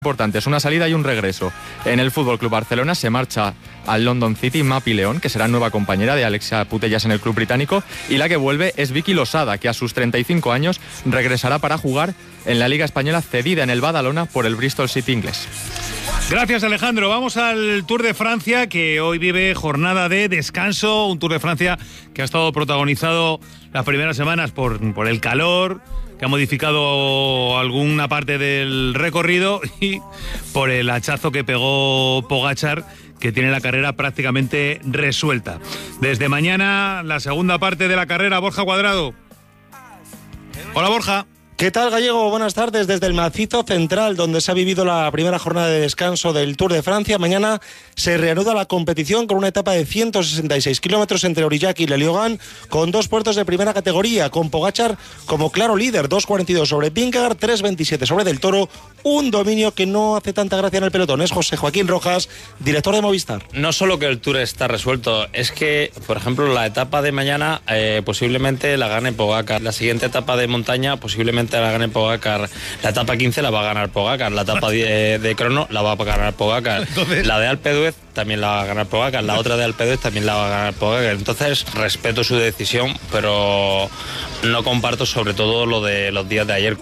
Importantes, una salida y un regreso. En el Fútbol Club Barcelona se marcha al London City Mapi León, que será nueva compañera de Alexia Putellas en el club británico, y la que vuelve es Vicky Losada, que a sus 35 años regresará para jugar en la Liga Española, cedida en el Badalona por el Bristol City inglés. Gracias, Alejandro. Vamos al Tour de Francia, que hoy vive jornada de descanso, un Tour de Francia que ha estado protagonizado las primeras semanas por el calor, que ha modificado alguna parte del recorrido, y por el hachazo que pegó Pogačar, que tiene la carrera prácticamente resuelta. Desde mañana, la segunda parte de la carrera. Borja Cuadrado. Hola, Borja. ¿Qué tal, Gallego? Buenas tardes desde el Macizo Central, donde se ha vivido la primera jornada de descanso del Tour de Francia. Mañana se reanuda la competición con una etapa de 166 kilómetros entre Aurillac y Le Lieugan, con dos puertos de primera categoría, con Pogačar como claro líder, 2.42 sobre Vingegaard, 3.27 sobre Del Toro, un dominio que no hace tanta gracia en el pelotón. Es José Joaquín Rojas, director de Movistar. No solo que el Tour está resuelto, es que, por ejemplo, la etapa de mañana posiblemente la gane Pogačar. La siguiente etapa de montaña posiblemente la gane Pogačar. La etapa 15 la va a ganar Pogačar. La etapa de crono la va a ganar Pogačar. Entonces... La de Alpe d'Huez también la va a ganar Pogačar. La otra de Alpe d'Huez también la va a ganar Pogačar. Entonces, respeto su decisión, pero no comparto sobre todo lo de los días de ayer.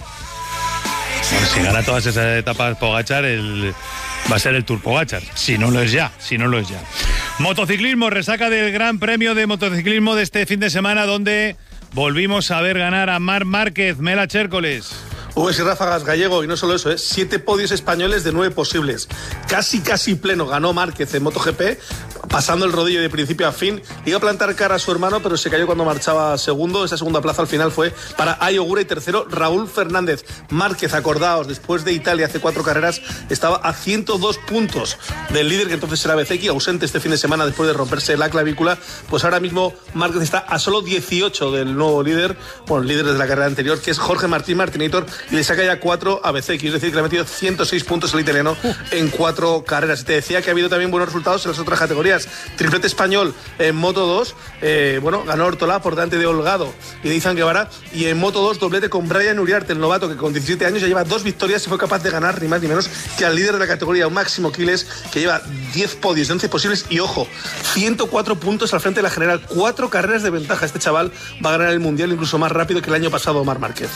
Si gana todas esas etapas Pogačar, va a ser el Tour Pogačar. Si no lo es ya. Motociclismo, resaca del Gran Premio de Motociclismo de este fin de semana, donde volvimos a ver ganar a Marc Márquez. Mela Chércoles. Y ráfagas, Gallego, y no solo eso, 7 podios españoles de 9 posibles. Casi pleno ganó Márquez en MotoGP, pasando el rodillo de principio a fin. Iba a plantar cara a su hermano, pero se cayó cuando marchaba segundo. Esa segunda plaza al final fue para Ayogura, y tercero Raúl Fernández. Márquez, acordaos, después de Italia hace 4 carreras, estaba a 102 puntos del líder, que entonces era Bezzecchi, ausente este fin de semana después de romperse la clavícula. Pues ahora mismo Márquez está a solo 18 del nuevo líder, el líder de la carrera anterior, que es Jorge Martín Martinator, y le saca ya 4 a Bezzecchi, es decir, que le ha metido 106 puntos el italiano en 4 carreras. Y te decía que ha habido también buenos resultados en las otras categorías. Triplete español en Moto 2, ganó Ortolá por delante de Holgado y de Izan Guevara, y en Moto 2 doblete con Brian Uriarte, el novato, que con 17 años ya lleva 2 victorias y fue capaz de ganar ni más ni menos que al líder de la categoría, un Máximo Quiles, que lleva 10 podios de 11 posibles, y ojo, 104 puntos al frente de la general, 4 carreras de ventaja. Este chaval va a ganar el Mundial incluso más rápido que el año pasado Marc Márquez.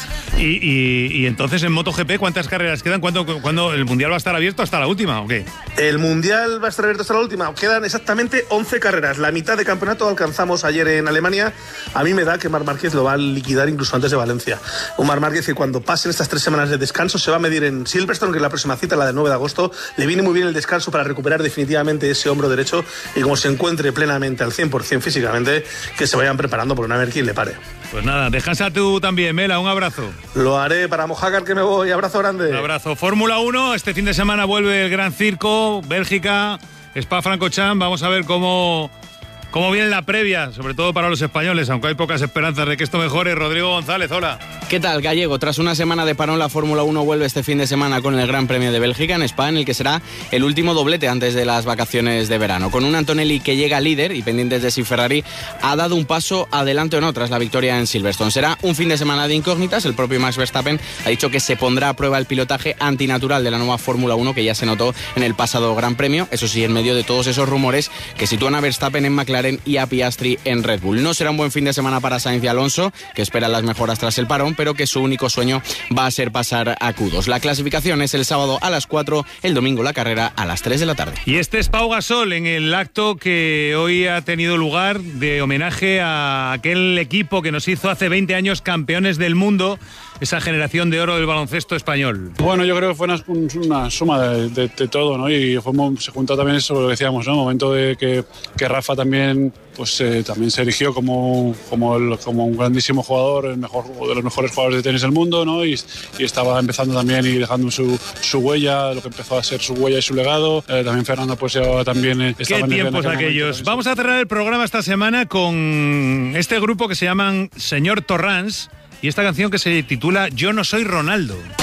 Y entonces en MotoGP, ¿cuántas carreras quedan? ¿Cuándo el Mundial va a estar abierto? ¿Hasta la última o qué? El Mundial va a estar abierto hasta la última. Quedan exactamente 11 carreras. La mitad de campeonato alcanzamos ayer en Alemania. A mí me da que Marc Márquez lo va a liquidar incluso antes de Valencia. Un Marc Márquez que cuando pasen estas 3 semanas de descanso se va a medir en Silverstone, que es la próxima cita, la del 9 de agosto. Le viene muy bien el descanso para recuperar definitivamente ese hombro derecho, y como se encuentre plenamente al 100% físicamente, que se vayan preparando por no haber quien le pare. Pues nada, descansa tú también, Mela, un abrazo. Lo haré para Mojácar, que me voy. Abrazo grande. Un abrazo. Fórmula 1, este fin de semana vuelve el Gran Circo, Bélgica, Spa-Francorchamps. Vamos a ver cómo viene la previa, sobre todo para los españoles, aunque hay pocas esperanzas de que esto mejore. Rodrigo González, hola. ¿Qué tal, Gallego? Tras una semana de parón, la Fórmula 1 vuelve este fin de semana con el Gran Premio de Bélgica en Spa, en el que será el último doblete antes de las vacaciones de verano. Con un Antonelli que llega líder y pendientes de si Ferrari ha dado un paso adelante o no tras la victoria en Silverstone. Será un fin de semana de incógnitas. El propio Max Verstappen ha dicho que se pondrá a prueba el pilotaje antinatural de la nueva Fórmula 1, que ya se notó en el pasado Gran Premio. Eso sí, en medio de todos esos rumores que sitúan a Verstappen en McLaren y a Piastri en Red Bull. No será un buen fin de semana para Sainz y Alonso, que esperan las mejoras tras el parón, pero que su único sueño va a ser pasar a Q2. La clasificación es el sábado a las 4, el domingo la carrera a las 3 de la tarde. Y este es Pau Gasol en el acto que hoy ha tenido lugar de homenaje a aquel equipo que nos hizo hace 20 años campeones del mundo, esa generación de oro del baloncesto español. Bueno, yo creo que fue una suma de todo, ¿no? Y se juntó también eso, lo que decíamos, ¿no? El momento de que Rafa también también se erigió como un grandísimo jugador, de los mejores jugadores de tenis del mundo, ¿no? Y estaba empezando también y dejando su huella, lo que empezó a ser su huella y su legado. También Fernando pues ya también ¿Qué tiempos aquellos? Vamos a cerrar el programa esta semana con este grupo que se llaman Señor Torrans y esta canción que se titula Yo no soy Ronaldo.